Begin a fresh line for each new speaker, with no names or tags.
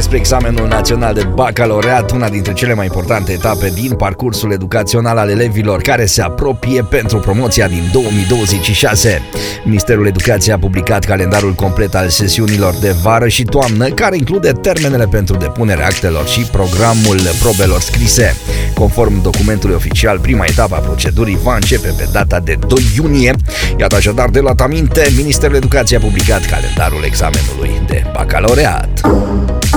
despre examenul național de bacalaureat, una dintre cele mai importante etape din parcursul educațional al elevilor, care se apropie pentru promoția din 2026. Ministerul Educației a publicat calendarul complet al sesiunilor de vară și toamnă, care include termenele pentru depunerea actelor și programul probelor scrise. Conform documentului oficial, prima etapă a procedurii va începe pe data de 2 iunie. Iată așadar, de luat aminte, Ministerul Educației a publicat calendarul examenului de bacalaureat.